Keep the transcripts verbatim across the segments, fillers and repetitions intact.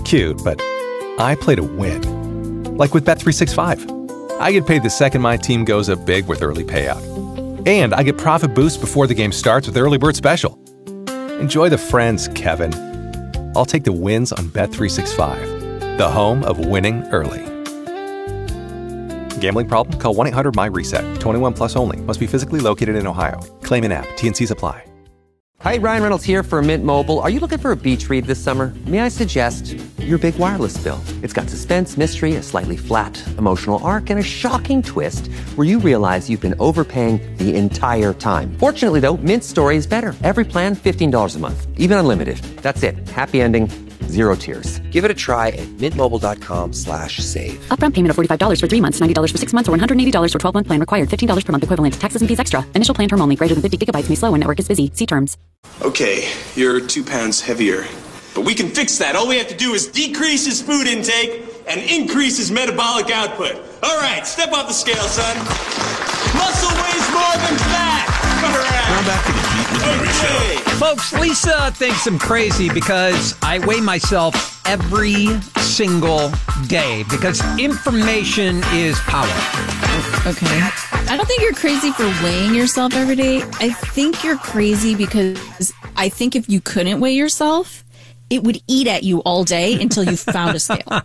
cute, but I play to win. Like with Bet three sixty-five. I get paid the second my team goes up big with early payout. And I get profit boost before the game starts with Early Bird Special. Enjoy the friends, Kevin. I'll take the wins on Bet three sixty-five, the home of winning early. Gambling problem? Call one eight hundred my reset. twenty-one plus only. Must be physically located in Ohio. Claim in app. T and C's apply. Hi, Ryan Reynolds here for Mint Mobile. Are you looking for a beach read this summer? May I suggest your big wireless bill? It's got suspense, mystery, a slightly flat, emotional arc, and a shocking twist where you realize you've been overpaying the entire time. Fortunately, though, Mint's story is better. Every plan, fifteen dollars a month. Even unlimited. That's it. Happy ending. Zero tears. Give it a try at mintmobile.com slash save. Upfront payment of forty-five dollars for three months, ninety dollars for six months, or one hundred eighty dollars for twelve-month plan required. fifteen dollars per month equivalent. Taxes and fees extra. Initial plan term only. Greater than fifty gigabytes may slow when network is busy. See terms. Okay, you're two pounds heavier. But we can fix that. All we have to do is decrease his food intake and increase his metabolic output. All right, step off the scale, son. Muscle weighs more than fat. Come around. Now back to the Heat with Mary Okay. show. Folks, Lisa thinks I'm crazy because I weigh myself every single day because information is power. Okay. I don't think you're crazy for weighing yourself every day. I think you're crazy because I think if you couldn't weigh yourself, it would eat at you all day until you found a scale.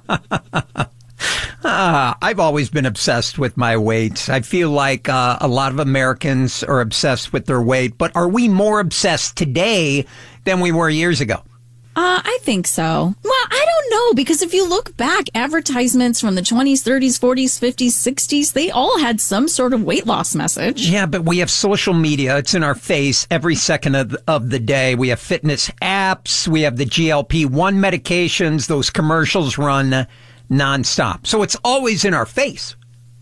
Uh, I've always been obsessed with my weight. I feel like uh, a lot of Americans are obsessed with their weight, but are we more obsessed today than we were years ago? Uh, I think so. Well, I don't know, because if you look back, advertisements from the twenties, thirties, forties, fifties, sixties, they all had some sort of weight loss message. Yeah, but we have social media. It's in our face every second of the, of the day. We have fitness apps. We have the G L P one medications. Those commercials run nonstop. So it's always in our face.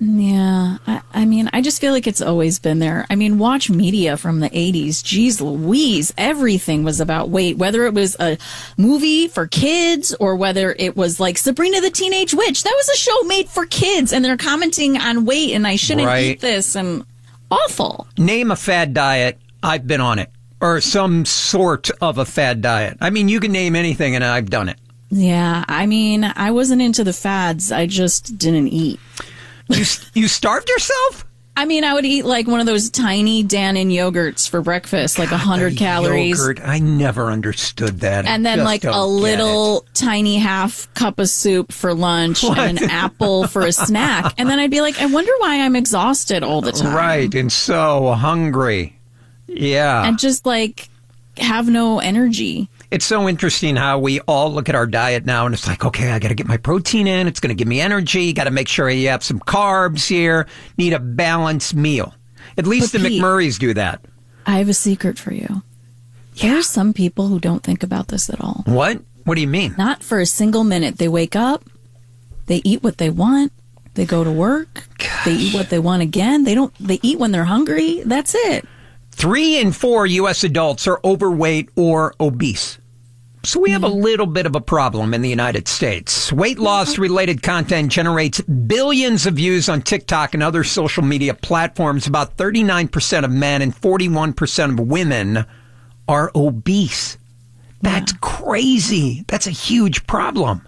Yeah, I, I mean, I just feel like it's always been there. I mean, watch media from the eighties. Geez Louise, everything was about weight, whether it was a movie for kids or whether it was like Sabrina the Teenage Witch. That was a show made for kids, and they're commenting on weight and I shouldn't Right. eat this, and awful. Name a fad diet. I've been on it. Or some sort of a fad diet. I mean, you can name anything and I've done it. Yeah, I mean, I wasn't into the fads. I just didn't eat. You, you starved yourself? I mean, I would eat like one of those tiny Dannon yogurts for breakfast, like one hundred calories. Yogurt. I never understood that. I And then just like don't a get little tiny half cup of soup for lunch What? and an apple for a snack. And then I'd be like, I wonder why I'm exhausted all the it. time. Right, and so hungry. Yeah. And just like have no energy. It's so interesting how we all look at our diet now and it's like, okay, I got to get my protein in. It's going to give me energy. Got to make sure you have some carbs here. Need a balanced meal. At least But the Pete, McMurrays do that. I have a secret for you. There are some people who don't think about this at all. What? What do you mean? Not for a single minute. They wake up, they eat what they want, they go to work, Gosh. they eat what they want again. They don't. They eat when they're hungry. That's it. Three in four U S adults are overweight or obese. So we have a little bit of a problem in the United States. Weight loss related content generates billions of views on TikTok and other social media platforms. About thirty-nine percent of men and forty-one percent of women are obese. That's Yeah. crazy. That's a huge problem.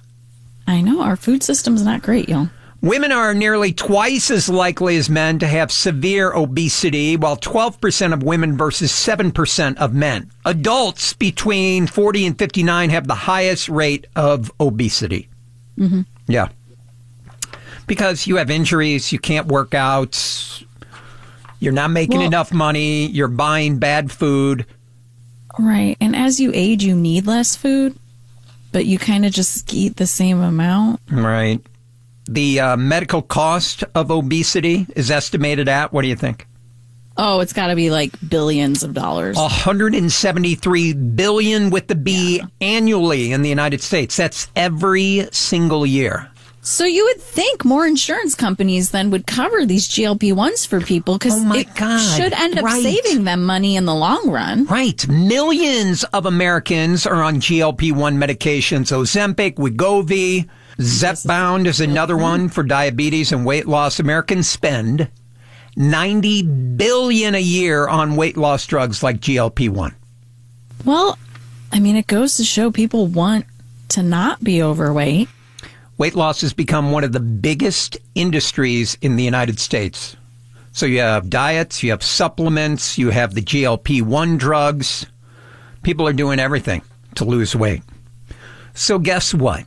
I know our food system's not great, y'all. Women are nearly twice as likely as men to have severe obesity, while twelve percent of women versus seven percent of men. Adults between forty and fifty-nine have the highest rate of obesity. Mm-hmm. Yeah. Because you have injuries, you can't work out, you're not making Well- enough money, you're buying bad food. Right. And as you age, you need less food, but you kind of just eat the same amount. Right. The uh, medical cost of obesity is estimated at, what do you think? Oh, it's got to be like billions of dollars. one hundred seventy-three billion with the B Yeah. annually in the United States. That's every single year. So you would think more insurance companies then would cover these G L P ones for people because Oh, my it God. should end up Right. saving them money in the long run. Right. Millions of Americans are on G L P one medications. Ozempic, Wegovy, Zepbound is another one for diabetes and weight loss. Americans spend ninety billion dollars a year on weight loss drugs like G L P one. Well, I mean, it goes to show people want to not be overweight. Weight loss has become one of the biggest industries in the United States. So you have diets, you have supplements, you have the G L P one drugs. People are doing everything to lose weight. So guess what?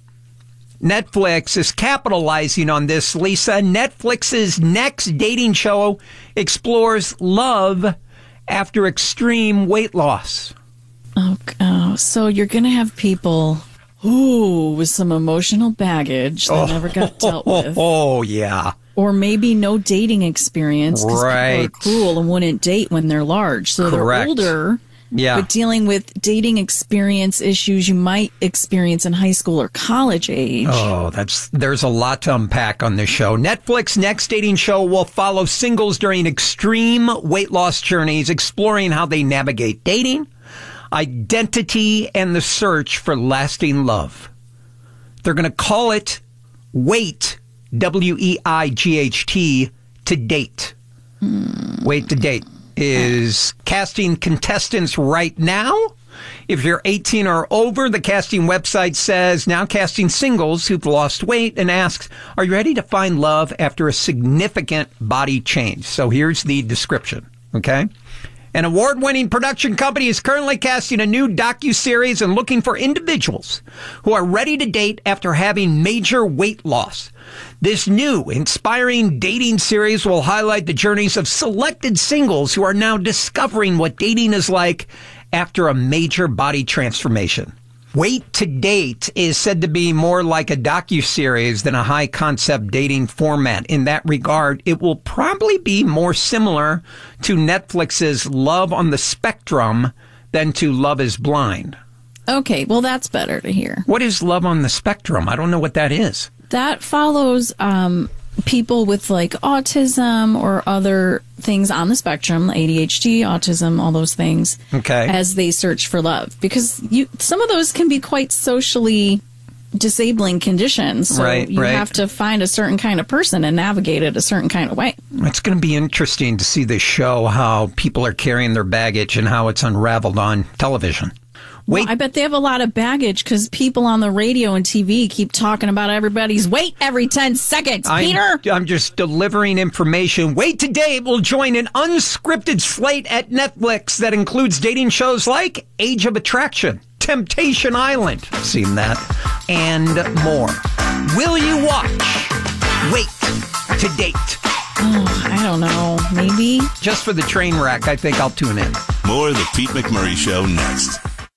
Netflix is capitalizing on this, Lisa. Netflix's next dating show explores love after extreme weight loss. Oh, oh so you're going to have people, ooh, with some emotional baggage that oh, never got dealt with. Oh, yeah. Or maybe no dating experience because right. people are cruel and wouldn't date when they're large. So Correct. They're older. Yeah. But dealing with dating experience issues you might experience in high school or college age. Oh, that's there's a lot to unpack on this show. Netflix's next dating show will follow singles during extreme weight loss journeys, exploring how they navigate dating, identity, and the search for lasting love. They're going to call it Wait, W E I G H T, to date. Hmm. Wait to date is casting contestants right now. If you're eighteen or over, the casting website says now casting singles who've lost weight and asks, are you ready to find love after a significant body change? So here's the description, okay? An award-winning production company is currently casting a new docuseries and looking for individuals who are ready to date after having major weight loss. This new, inspiring dating series will highlight the journeys of selected singles who are now discovering what dating is like after a major body transformation. Wait to Date is said to be more like a docuseries than a high-concept dating format. In that regard, it will probably be more similar to Netflix's Love on the Spectrum than to Love is Blind. Okay, well, that's better to hear. What is Love on the Spectrum? I don't know what that is. That follows um, people with like autism or other things on the spectrum, A D H D, autism, all those things, okay, as they search for love. Because you, some of those can be quite socially disabling conditions. So right, you right. have to find a certain kind of person and navigate it a certain kind of way. It's going to be interesting to see this show, how people are carrying their baggage and how it's unraveled on television. Wait. Well, I bet they have a lot of baggage because people on the radio and T V keep talking about everybody's weight every ten seconds. I'm, Peter? I'm just delivering information. Wait Today will join an unscripted slate at Netflix that includes dating shows like Age of Attraction, Temptation Island, seen that, and more. Will you watch Wait to Date? Oh, I don't know. Maybe? Just for the train wreck, I think I'll tune in. More of the Pete McMurray Show next.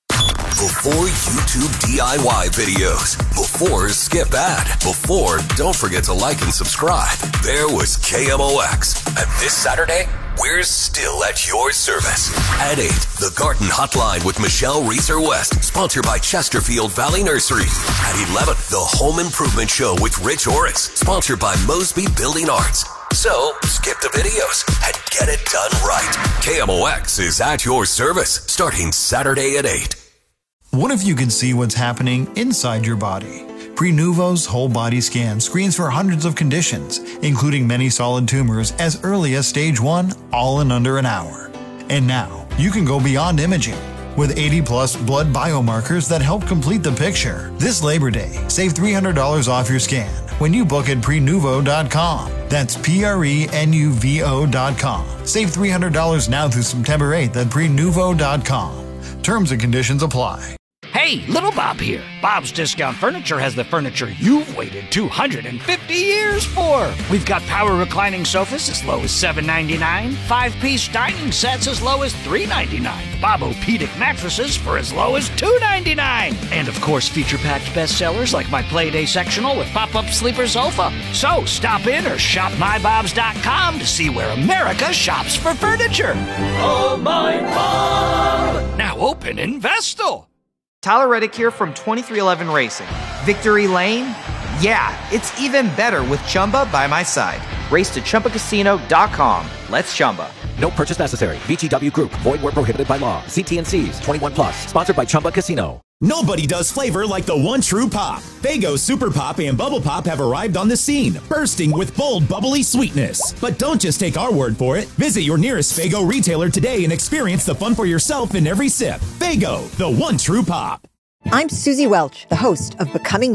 Before YouTube D I Y videos, before skip ad, before don't forget to like and subscribe, there was K M O X. And this Saturday, we're still at your service. At eight, the Garden Hotline with Michelle Reeser West, sponsored by Chesterfield Valley Nursery. At eleven, the Home Improvement Show with Rich Orris, sponsored by Mosby Building Arts. So, skip the videos and get it done right. K M O X is at your service, starting Saturday at eight. What if you could see what's happening inside your body? Prenuvo's whole body scan screens for hundreds of conditions, including many solid tumors as early as stage one, all in under an hour. And now, you can go beyond imaging. With eighty plus blood biomarkers that help complete the picture. This Labor Day, save three hundred dollars off your scan when you book at prenuvo dot com. That's P R E N U V O dot com. Save three hundred dollars now through September eighth at prenuvo dot com. Terms and conditions apply. Hey, Little Bob here. Bob's Discount Furniture has the furniture you've waited two hundred fifty years for. We've got power reclining sofas as low as seven ninety-nine, five-piece dining sets as low as three ninety-nine, Bob-O-Pedic mattresses for as low as two ninety-nine, and of course feature-packed bestsellers like my Playday sectional with pop-up sleeper sofa. So stop in or shop my bobs dot com to see where America shops for furniture. Oh, my Bob! Now open in Vestal. Tyler Reddick here from twenty-three eleven Racing. Victory Lane? Yeah, it's even better with Chumba by my side. Race to Chumba Casino dot com. Let's Chumba. No purchase necessary. V G W Group. Void where prohibited by law. See T N Cs. twenty-one plus. Sponsored by Chumba Casino. Nobody does flavor like the one true pop. Faygo Super Pop and Bubble Pop have arrived on the scene, bursting with bold, bubbly sweetness. But don't just take our word for it. Visit your nearest Faygo retailer today and experience the fun for yourself in every sip. Faygo, the one true pop. I'm Susie Welch, the host of Becoming